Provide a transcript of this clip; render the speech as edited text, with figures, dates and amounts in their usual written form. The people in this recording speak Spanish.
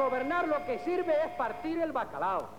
gobernar lo que sirve es partir el bacalao.